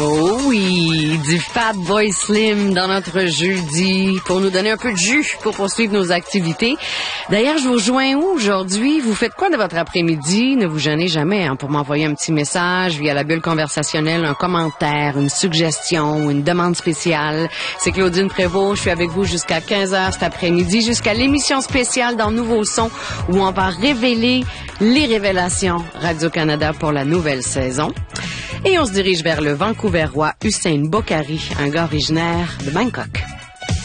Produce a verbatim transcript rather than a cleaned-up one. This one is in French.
Oh oui, du Fat Boy Slim dans notre jeudi pour nous donner un peu de jus pour poursuivre nos activités. D'ailleurs, je vous rejoins où aujourd'hui? Vous faites quoi de votre après-midi? Ne vous gênez jamais hein, pour m'envoyer un petit message via la bulle conversationnelle, un commentaire, une suggestion, une demande spéciale. C'est Claudine Prévost, je suis avec vous jusqu'à quinze heures cet après-midi, jusqu'à l'émission spéciale dans Nouveau Son où on va révéler les révélations Radio-Canada pour la nouvelle saison. Et on se dirige vers le Vancouverois Hussein Bokhari, un gars originaire de Bangkok.